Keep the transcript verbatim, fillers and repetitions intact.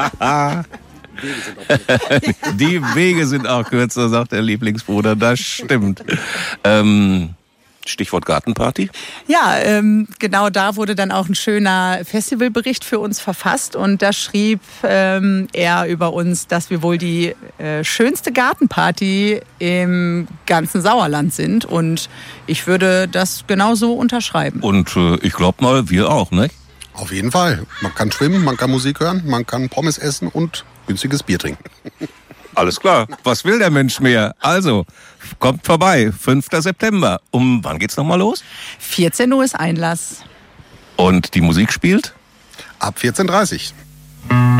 Die Wege sind auch kürzer, sagt der Lieblingsbruder. Das stimmt. Ähm, Stichwort Gartenparty? Ja, ähm, genau da wurde dann auch ein schöner Festivalbericht für uns verfasst. Und da schrieb ähm, er über uns, dass wir wohl die äh, schönste Gartenparty im ganzen Sauerland sind. Und ich würde das genauso unterschreiben. Und äh, ich glaube mal, wir auch, ne? Auf jeden Fall. Man kann schwimmen, man kann Musik hören, man kann Pommes essen und günstiges Bier trinken. Alles klar. Was will der Mensch mehr? Also, kommt vorbei. fünfter September. Um wann geht's nochmal los? vierzehn Uhr ist Einlass. Und die Musik spielt? Ab vierzehn Uhr dreißig.